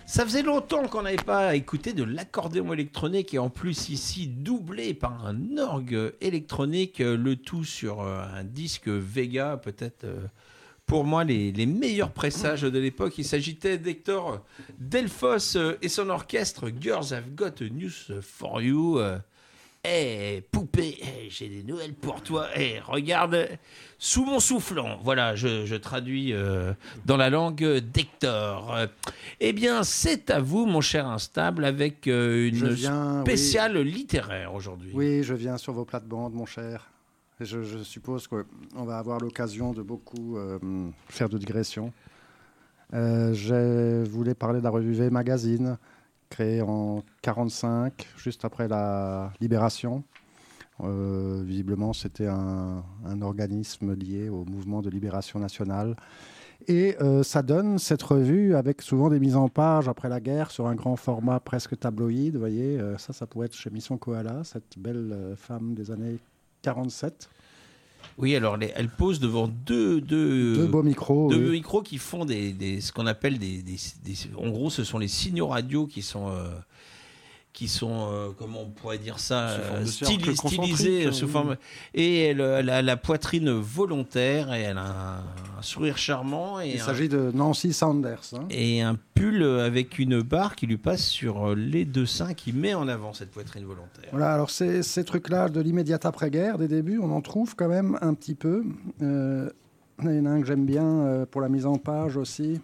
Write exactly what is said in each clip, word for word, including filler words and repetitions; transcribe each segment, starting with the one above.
Ça faisait longtemps qu'on n'avait pas écouté de l'accordéon électronique et en plus ici doublé par un orgue électronique, le tout sur un disque Vega, peut-être pour moi les, les meilleurs pressages de l'époque. Il s'agitait d'Hector Delfos et son orchestre Girls Have Got a News for You. Eh, hey, poupée, hey, j'ai des nouvelles pour toi. Hey, regarde, sous mon soufflant. Voilà, je, je traduis euh, dans la langue d'Hector. Eh bien, c'est à vous, mon cher Instable, avec euh, une viens, spéciale oui. littéraire aujourd'hui. Oui, je viens sur vos plates-bandes, mon cher. Je, je suppose qu'on va avoir l'occasion de beaucoup euh, faire de digressions. Euh, je voulais parler de la revue V Magazine, créée en quarante-cinq, juste après la Libération. Euh, visiblement, c'était un, un organisme lié au mouvement de libération nationale. Et euh, ça donne cette revue avec souvent des mises en page après la guerre sur un grand format presque tabloïd. Vous voyez, euh, ça, ça pourrait être chez Mission Koala, cette belle euh, femme des années quarante-sept. Oui, alors les, elle pose devant deux, deux, deux beaux micros, deux oui. micros qui font des, des, ce qu'on appelle des, des, des... En gros, ce sont les signaux radio qui sont... Euh, qui sont, euh, comment on pourrait dire ça, euh, styli- stylisés sous forme... Et elle, elle a la poitrine volontaire et elle a un, un sourire charmant. Et Il un, s'agit de Nancy Sanders. Hein. Et un pull avec une barre qui lui passe sur les deux seins qui met en avant cette poitrine volontaire. Voilà, alors ces, ces trucs-là de l'immédiate après-guerre, des débuts, on en trouve quand même un petit peu. Euh, il y en a un que j'aime bien euh, pour la mise en page aussi.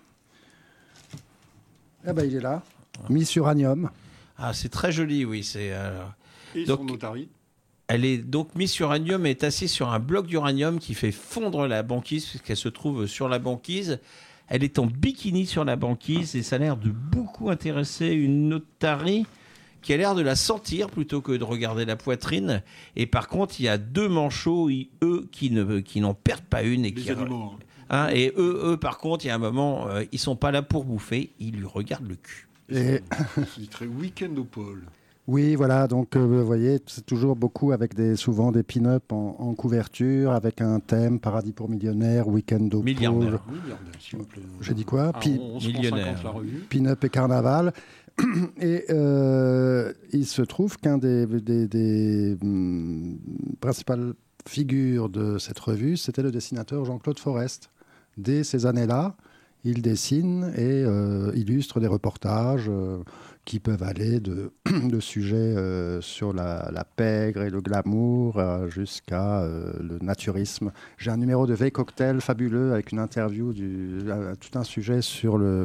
Eh ben, il est là, ouais. Miss Uranium. Ah, c'est très joli, oui. C'est, euh... Et donc, son notari. Elle est donc Miss Uranium est assise sur un bloc d'uranium qui fait fondre la banquise puisqu'elle se trouve sur la banquise. Elle est en bikini sur la banquise et ça a l'air de beaucoup intéresser une notari qui a l'air de la sentir plutôt que de regarder la poitrine. Et par contre, il y a deux manchots, eux, qui, ne, qui n'en perdent pas une. Et Les qui animaux. Hein, et eux, eux, par contre, il y a un moment, euh, ils sont pas là pour bouffer, ils lui regardent le cul. Et... C'est très week-end au pôle. Oui, voilà, donc euh, vous voyez, c'est toujours beaucoup avec des, souvent des pin-up en, en couverture, avec un thème, paradis pour millionnaires, week-end au pôle. Milliardaire. Milliardaire, s'il vous plaît. J'ai dit quoi? Ah, Pi- millionnaire. Pin-up et carnaval. Et euh, il se trouve qu'un des, des, des hum, principales figures de cette revue, c'était le dessinateur Jean-Claude Forest. Dès ces années-là, il dessine et euh, illustre des reportages euh, qui peuvent aller de, de sujets euh, sur la, la pègre et le glamour euh, jusqu'à euh, le naturisme. J'ai un numéro de Veille Cocktail fabuleux avec une interview, du, euh, tout un sujet sur le,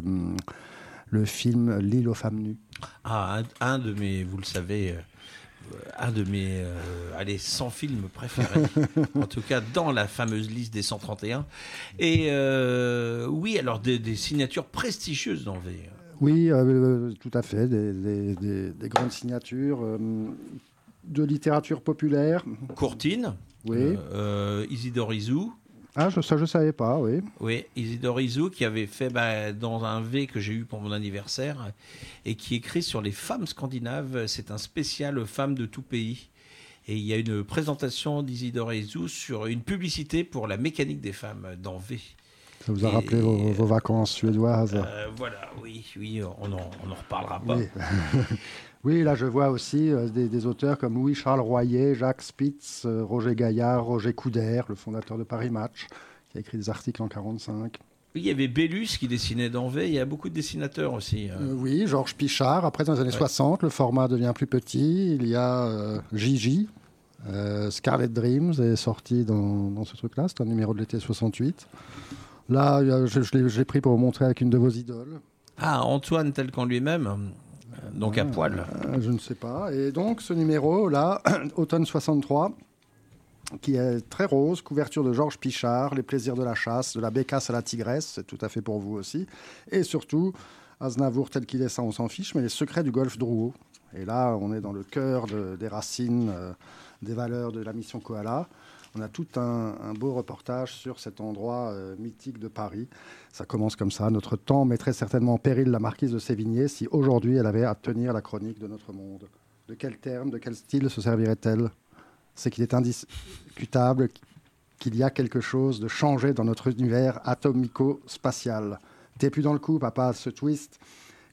le film L'île aux femmes nues. Ah, un, un de mes, vous le savez... Euh... un de mes euh, allez, cent films préférés, en tout cas dans la fameuse liste des cent trente et un. Et euh, oui, alors des, des signatures prestigieuses dans V. Oui, euh, tout à fait, des, des, des, des grandes signatures euh, de littérature populaire. Courtine, oui. euh, euh, Isidore Izou. Ah, je, ça je ne savais pas, oui. Oui, Isidore Izou qui avait fait bah, dans un V que j'ai eu pour mon anniversaire et qui écrit sur les femmes scandinaves. C'est un spécial femmes de tout pays. Et il y a une présentation d'Isidore Izou sur une publicité pour la mécanique des femmes dans V. Ça vous a et, rappelé vos, vos vacances suédoises. euh, Voilà, oui, oui, on n'en on en reparlera pas. Oui. Oui, là je vois aussi euh, des, des auteurs comme Louis-Charles Royer, Jacques Spitz, euh, Roger Gaillard, Roger Coudert, le fondateur de Paris Match, qui a écrit des articles en quarante-cinq. Oui, il y avait Bellus qui dessinait dans V, il y a beaucoup de dessinateurs aussi. Hein. Euh, oui, Georges Pichard. Après, dans les années ouais. soixante, le format devient plus petit. Il y a euh, Gigi, euh, Scarlet Dreams est sorti dans, dans ce truc-là, c'est un numéro de l'été soixante-huit. Là, je, je, l'ai, je l'ai pris pour vous montrer avec une de vos idoles. Ah, Antoine tel qu'en lui-même, donc ah, à poil. Euh, je ne sais pas. Et donc, ce numéro-là, automne soixante-trois, qui est très rose, couverture de Georges Pichard, Les plaisirs de la chasse, de la bécasse à la tigresse, c'est tout à fait pour vous aussi. Et surtout, Aznavour tel qu'il est, ça on s'en fiche, mais les secrets du golfe Drouot. Et là, on est dans le cœur de, des racines, euh, des valeurs de la mission Koala. On a tout un, un beau reportage sur cet endroit euh, mythique de Paris. Ça commence comme ça. Notre temps mettrait certainement en péril la marquise de Sévigné si aujourd'hui elle avait à tenir la chronique de notre monde. De quel terme, de quel style se servirait-elle ? C'est qu'il est indiscutable qu'il y a quelque chose de changé dans notre univers atomico-spatial. T'es plus dans le coup, papa, ce twist.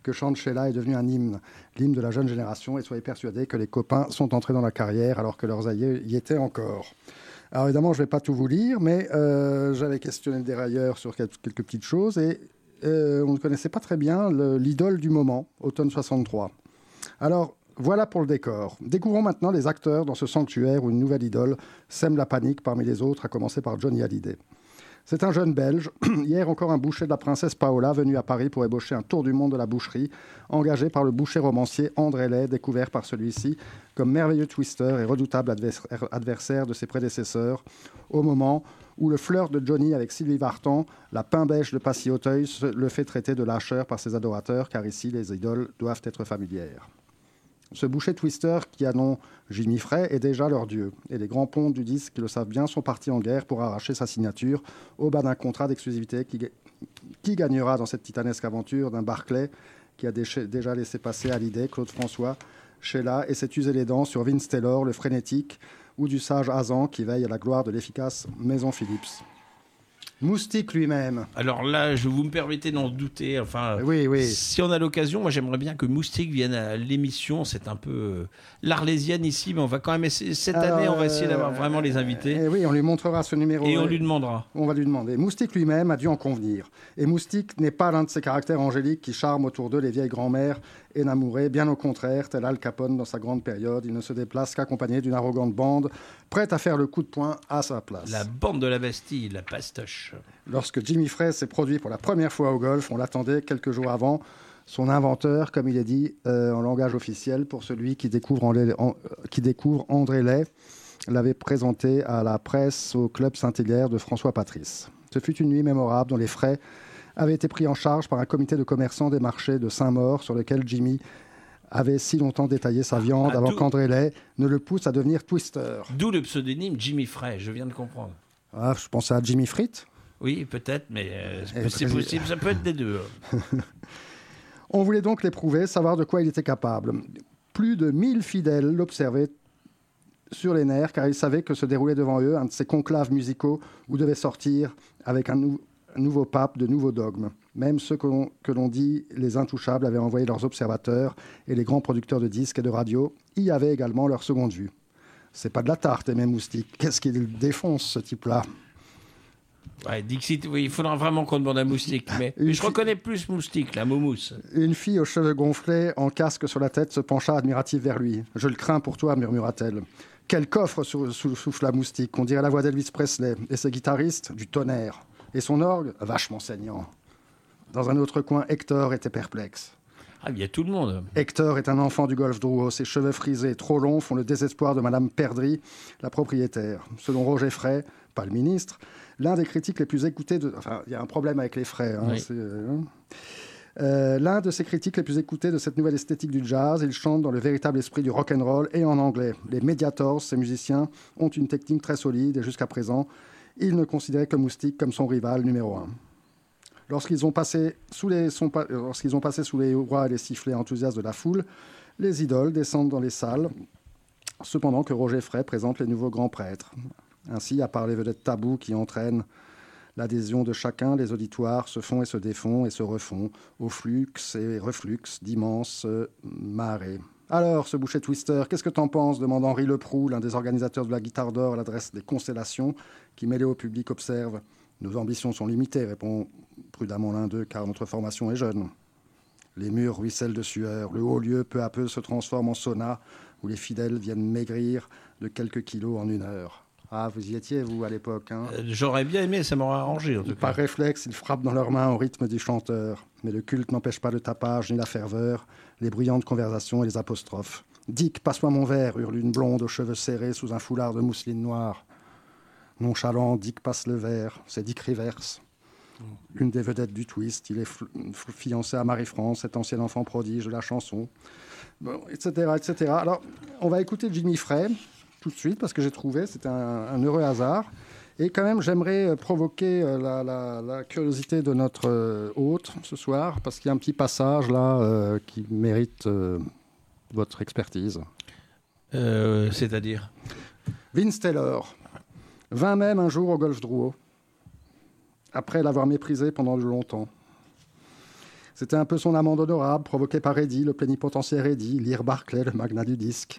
que chante Sheila est devenu un hymne, l'hymne de la jeune génération, et soyez persuadés que les copains sont entrés dans la carrière alors que leurs aïeux y étaient encore. Alors évidemment, je ne vais pas tout vous lire, mais euh, j'avais questionné le dérailleur sur quelques, quelques petites choses, et euh, on ne connaissait pas très bien le, l'idole du moment, automne soixante-trois. Alors, voilà pour le décor. Découvrons maintenant les acteurs dans ce sanctuaire où une nouvelle idole sème la panique parmi les autres, à commencer par Johnny Hallyday. C'est un jeune Belge, hier encore un boucher de la princesse Paola, venu à Paris pour ébaucher un tour du monde de la boucherie, engagé par le boucher romancier André Lay, découvert par celui-ci comme merveilleux twister et redoutable advers- adversaire de ses prédécesseurs, au moment où le flirt de Johnny avec Sylvie Vartan, la pain-bêche de Passy Auteuil, le fait traiter de lâcheur par ses adorateurs, car ici les idoles doivent être familières. Ce boucher twister qui a nom Jimmy Frey est déjà leur dieu. Et les grands pontes du disque qui le savent bien sont partis en guerre pour arracher sa signature au bas d'un contrat d'exclusivité qui, qui gagnera dans cette titanesque aventure d'un Barclay qui a déché, déjà laissé passer Hallyday, Claude François, Sheila et s'est usé les dents sur Vince Taylor, le frénétique, ou du sage Hazan qui veille à la gloire de l'efficace Maison Philips. Moustique lui-même. Alors là, je vous me permettez d'en douter. Enfin, oui, oui. Si on a l'occasion, moi j'aimerais bien que Moustique vienne à l'émission. C'est un peu euh, l'Arlésienne ici, mais on va quand même essayer, cette Alors, année, on va essayer d'avoir vraiment les invités. Et oui, on lui montrera ce numéro. Et on lui demandera. On va lui demander. Moustique lui-même a dû en convenir. Et Moustique n'est pas l'un de ces caractères angéliques qui charment autour d'eux les vieilles grand-mères énamourées. Bien au contraire, tel Al Capone dans sa grande période, il ne se déplace qu'accompagné d'une arrogante bande, prête à faire le coup de poing à sa place. La bande de la Bastille, la pastoche. Lorsque Jimmy Frey s'est produit pour la première fois au golf, on l'attendait quelques jours avant. Son inventeur, comme il est dit euh, en langage officiel, pour celui qui découvre, en, en, qui découvre André Lay, l'avait présenté à la presse au club Saint-Hilaire de François Patrice. Ce fut une nuit mémorable dont les frais avaient été pris en charge par un comité de commerçants des marchés de Saint-Maur sur lequel Jimmy avait si longtemps détaillé sa viande ah, avant d'où... qu'André Lay ne le pousse à devenir twister. D'où le pseudonyme Jimmy Frey, je viens de comprendre. Ah, je pensais à Jimmy Frites. Oui, peut-être, mais euh, c'est, c'est possible, ça peut être des deux. On voulait donc l'éprouver, savoir de quoi il était capable. Plus de mille fidèles l'observaient sur les nerfs, car ils savaient que se déroulait devant eux un de ces conclaves musicaux où devait sortir, avec un, nou- un nouveau pape, de nouveaux dogmes. Même ceux que l'on, que l'on dit les intouchables avaient envoyé leurs observateurs, et les grands producteurs de disques et de radio y avaient également leur seconde vue. C'est pas de la tarte, et même Moustique. Qu'est-ce qu'il défonce, ce type-là ? Ouais, Dixit, oui, il faudra vraiment qu'on demande à Moustique. Mais, mais je fi... reconnais plus Moustique, la Moumousse. Une fille aux cheveux gonflés, en casque sur la tête, se pencha admirative vers lui. « Je le crains pour toi, murmura-t-elle. » Quel coffre souffla Moustique. On dirait la voix d'Elvis Presley. Et ses guitaristes, du tonnerre. Et son orgue, vachement saignant. Dans un autre coin, Hector était perplexe. Ah, il y a tout le monde. Hector est un enfant du golfe Drouot. Ses cheveux frisés trop longs font le désespoir de Madame Perdry, la propriétaire. Selon Roger Frey, pas le ministre, l'un des critiques les plus écoutés de... Enfin, il y a un problème avec les Frey. Hein, oui. c'est, euh... Euh, l'un de ses critiques les plus écoutés de cette nouvelle esthétique du jazz. Il chante dans le véritable esprit du rock'n'roll et en anglais. Les Mediators, ces musiciens, ont une technique très solide et jusqu'à présent, ils ne considéraient que Moustique comme son rival numéro un. Lorsqu'ils ont passé sous les, son, lorsqu'ils ont passé sous les hurrahs et les sifflets enthousiastes de la foule, les idoles descendent dans les salles, cependant que Roger Frey présente les nouveaux grands prêtres. Ainsi, à part les vedettes tabous qui entraînent l'adhésion de chacun, les auditoires se font et se défont et se refont au flux et reflux d'immenses marées. Alors, ce boucher twister, qu'est-ce que t'en penses ? Demande Henri Leproux, l'un des organisateurs de la Guitare d'Or à l'adresse des Constellations, qui, mêlé au public, observe. Nos ambitions sont limitées, répond prudemment l'un d'eux, car notre formation est jeune. Les murs ruissellent de sueur. Le haut lieu, peu à peu, se transforme en sauna, où les fidèles viennent maigrir de quelques kilos en une heure. Ah, vous y étiez, vous, à l'époque. Hein. euh, J'aurais bien aimé, ça m'aurait arrangé, en tout cas. Par réflexe, ils frappent dans leurs mains au rythme du chanteur. Mais le culte n'empêche pas le tapage ni la ferveur, les bruyantes conversations et les apostrophes. « Dick, passe-moi mon verre !» hurle une blonde aux cheveux serrés sous un foulard de mousseline noire. Nonchalant, Dick passe le verre. C'est Dick Rivers, l'une des vedettes du twist. Il est f- f- fiancé à Marie-France, cet ancien enfant prodige de la chanson, bon, et cetera, et cetera. Alors, on va écouter Jimmy Frey tout de suite, parce que j'ai trouvé, c'était un, un heureux hasard. Et quand même, j'aimerais provoquer la, la, la curiosité de notre euh, hôte ce soir, parce qu'il y a un petit passage là euh, qui mérite euh, votre expertise. Euh, c'est-à-dire Vince Taylor vint même un jour au golfe Drouot, après l'avoir méprisé pendant longtemps. C'était un peu son amende honorable, provoqué par Eddie, le plénipotentiaire Eddie, Lear Barclay, le magnat du disque,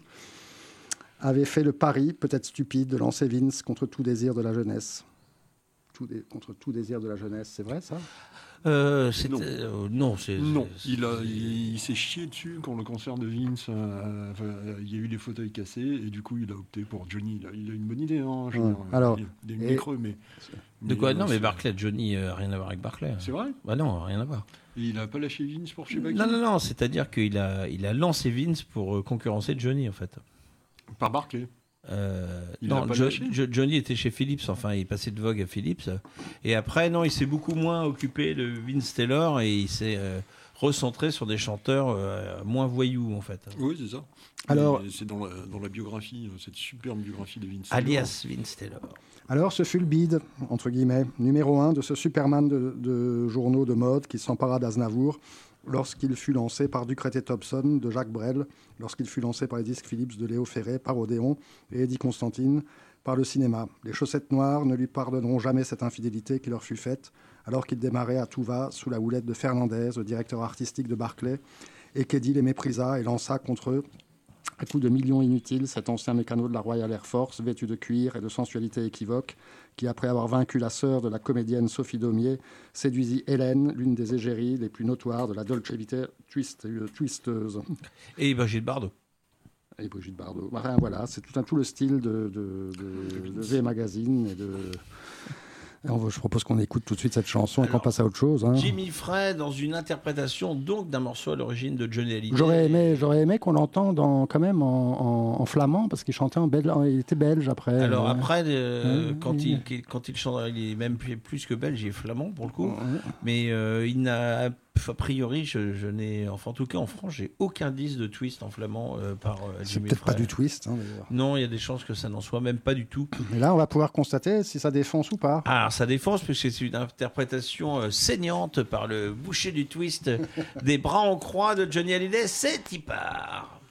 avait fait le pari, peut-être stupide, de lancer Vince contre tout désir de la jeunesse. Tout dé... Contre tout désir de la jeunesse, c'est vrai ça? Euh, Non. euh, non, c'est, Non, c'est- il, a, il, il s'est chié dessus quand le concert de Vince, euh, enfin, il y a eu des fauteuils cassés et du coup il a opté pour Johnny. Il a, il a une bonne idée, hein, je veux Ouais. dire, Alors, il y a des et- micros, mais, De quoi? euh, Non, mais c'est- Barclay, Johnny, euh, rien à voir avec Barclay. C'est vrai. Bah non, rien à voir. Et il a pas lâché Vince pour je sais pas qui. Non, non, non, c'est-à-dire qu'il a, il a lancé Vince pour euh, concurrencer Johnny, en fait. Par Barclay. Euh, Il non, l'a pas Jo- lâché Jo- Johnny était chez Philips, enfin, il est passé de Vogue à Philips. Et après, non, il s'est beaucoup moins occupé de Vince Taylor et il s'est euh, recentré sur des chanteurs euh, moins voyous, en fait. Oui, c'est ça. Alors- Et c'est dans la, dans la biographie, euh, cette superbe biographie de Vince. Alias Vince Taylor. Alors, ce fut le bide, entre guillemets, numéro un de ce Superman de, de journaux de mode qui s'empara d'Aznavour lorsqu'il fut lancé par Ducret et Thompson de Jacques Brel, lorsqu'il fut lancé par les disques Philips de Léo Ferré, par Odéon et Eddie Constantine, par le cinéma. Les chaussettes noires ne lui pardonneront jamais cette infidélité qui leur fut faite, alors qu'il démarrait à tout va sous la houlette de Fernandez, le directeur artistique de Barclay, et qu'Eddie les méprisa et lança contre eux, à coups de millions inutiles, cet ancien mécano de la Royal Air Force, vêtu de cuir et de sensualité équivoque, qui, après avoir vaincu la sœur de la comédienne Sophie Daumier, séduisit Hélène, l'une des égéries les plus notoires de la Dolce Vita twist, euh, twisteuse. Et Brigitte Bardot. Et Brigitte Bardot. Enfin, voilà, c'est tout, un, tout le style de, de, de, de V Magazine. Et de... et on va- je propose qu'on écoute tout de suite cette chanson et qu'on Alors, passe à autre chose. Hein. Jimmy Frey dans une interprétation donc d'un morceau à l'origine de Johnny Hallyday. J'aurais aimé, j'aurais aimé qu'on l'entende en- quand même en, en- en flamand, parce qu'il chantait en belge. Il était belge après. Alors euh, après, euh, Ouais, quand, oui. il, quand il chante, il est même plus, plus que belge, il est flamand pour le coup. ouais. Mais euh, il n'a, a priori, je, je n'ai, enfin en tout cas en France, j'ai aucun disque de twist en flamand euh, par euh, C'est Jimmy peut-être Frey. pas du twist, hein, d'ailleurs. Non, il y a des chances que ça n'en soit même pas du tout. Mais là, on va pouvoir constater si ça défonce ou pas. Alors ça défonce puisque c'est une interprétation euh, saignante par le boucher du twist des bras en croix de Johnny Hallyday, c'est y part.